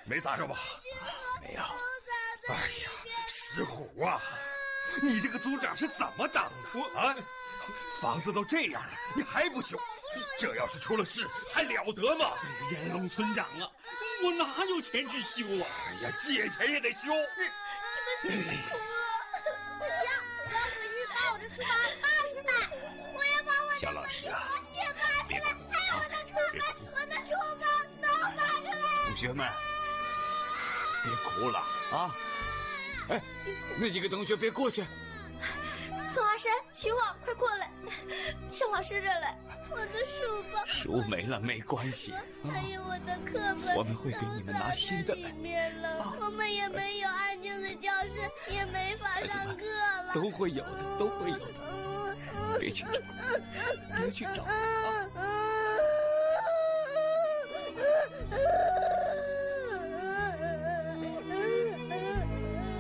没砸着吧？ 没有。 哎呀，石虎啊，你这个组长是怎么当的啊？房子都这样了，你还不修？这要是出了事，还了得吗？ 炎龙村长啊，我哪有钱去修啊？ 哎呀，借钱也得修。 你们别哭了，不行，我要回去把我的书包拔出来，我要把我的小老师啊， 也拔出来，还有我的书本、我的书包都拔出来。 同学们，别哭了啊！哎，那几个同学别过去。 宋阿山、徐旺，快过来，盛老师这儿来。 我的书包， 书没了没关系， 还有我的课本， 我们会给你们拿新的来。 里面了，我们也没有安静的教室，也没法上课了。 都会有的，都会有的，别去找，别去找啊！